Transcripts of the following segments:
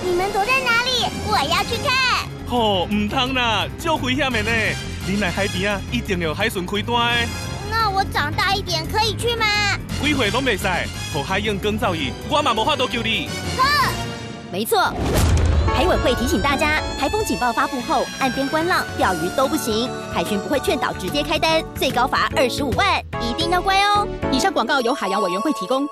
你们躲在哪里？我要去看。 唔通啦，足危险的呢！你来海边一定要海巡开单的。 那我长大一点可以去吗？ 几岁拢袂使，和海燕更造诣，我嘛无法度救你。 没错，海委会提醒大家，台风警报发布后，岸边观浪、钓鱼都不行，海巡不会劝导直接开单，最高罚25万，一定要乖哦。 以上广告由海洋委员会提供。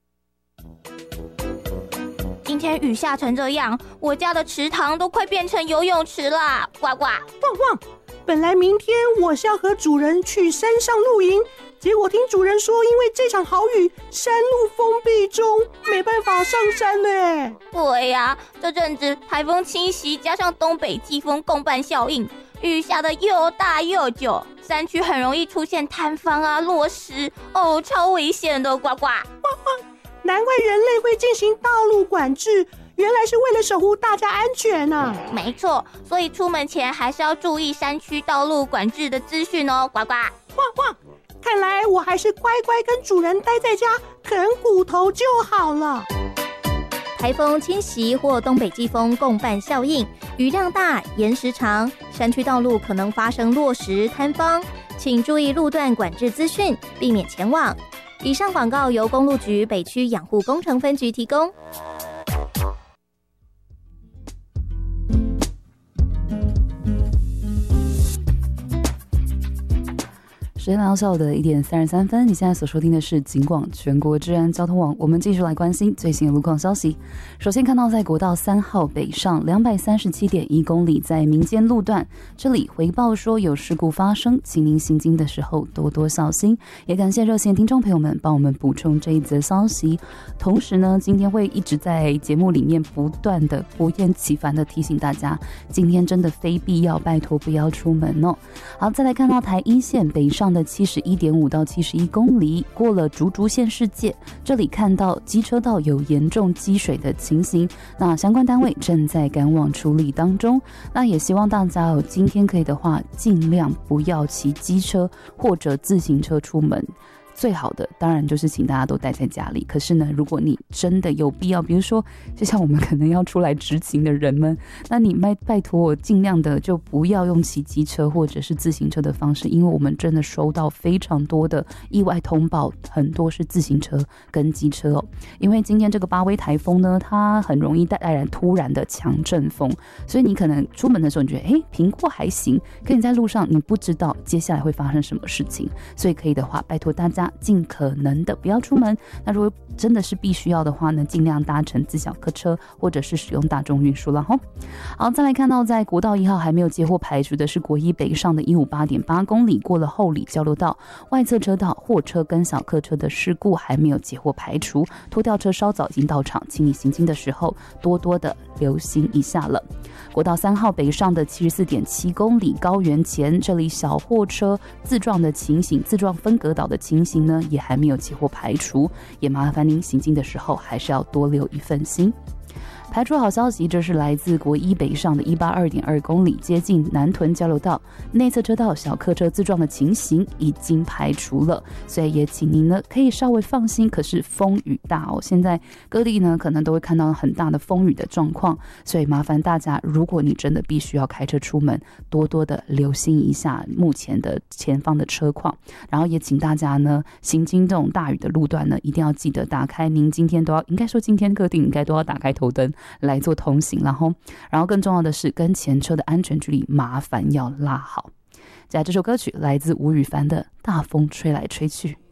今天雨下成这样，我家的池塘都快变成游泳池啦！呱呱， 旺旺，本来明天我是要和主人去山上露营，结果听主人说，因为这场好雨，山路封闭中，没办法上山呢。 对呀，这阵子台风侵袭，加上东北季风共伴效应，雨下的又大又久，山区很容易出现坍方啊、落石哦，超危险的！呱呱， 难怪人类会进行道路管制，原来是为了守护大家安全啊！ 没错，所以出门前还是要注意山区道路管制的资讯哦！呱呱， 旺，看来我还是乖乖跟主人待在家啃骨头就好了。 台风侵袭或东北季风共伴效应，雨量大、岩石长，山区道路可能发生落石、坍方，请注意路段管制资讯，避免前往。以上广告由公路局北区养护工程分局提供。 时间来到下午的1点33分，你现在所收听的是警广全国治安交通网，我们继续来关心最新的路况消息。首先看到在国道3号北上237.1公里，在民间路段，这里回报说有事故发生，请您行经的时候多多小心。也感谢热线听众朋友们帮我们补充这一则消息。同时呢，今天会一直在节目里面不断的不厌其烦的提醒大家，今天真的非必要拜托不要出门哦。好，再来看到台一线北上的71.5到71公里，过了竹竹县世界，这里看到机车道有严重积水的情形，那相关单位正在赶往处理当中。那也希望大家今天可以的话，尽量不要骑机车或者自行车出门。最好的当然就是请大家都待在家里，可是呢，如果你真的有必要，比如说就像我们可能要出来执勤的人们，那你拜托我尽量的就不要用骑机车或者是自行车的方式，因为我们真的收到非常多的意外通报，很多是自行车跟机车哦。因为今天这个巴威台风呢，它很容易带来突然的强阵风，所以你可能出门的时候你觉得平过还行，可你在路上你不知道接下来会发生什么事情，所以可以的话拜托大家尽可能的不要出门。那如果真的是必须要的话呢，尽量搭乘自小客车或者是使用大众运输了齁。好，再来看到在国道1号还没有接获排除的是国一北上的158.8公里，过了后里交流道外侧车道货车跟小客车的事故还没有接获排除，拖吊车稍早已经到场，请你行经的时候多多的留心一下了。国道3号北上的74.7公里，高原前这里小货车自撞的情形，自撞分隔岛的情形呢，也还没有接获排除，也麻烦您行经的时候还是要多留一份心。排除好消息，这是来自国一北上的182.2公里，接近南屯交流道内侧车道小客车自撞的情形已经排除了，所以也请您呢可以稍微放心。可是风雨大哦，现在各地呢可能都会看到很大的风雨的状况，所以麻烦大家，如果你真的必须要开车出门，多多的留心一下目前的前方的车况，然后也请大家呢行经这种大雨的路段呢，一定要记得打开您今天都要，应该说今天各地应该都要打开头灯来做通行，然后更重要的是跟前车的安全距离麻烦要拉好。接下来这首歌曲来自吴宇凡的《大风吹来吹去》。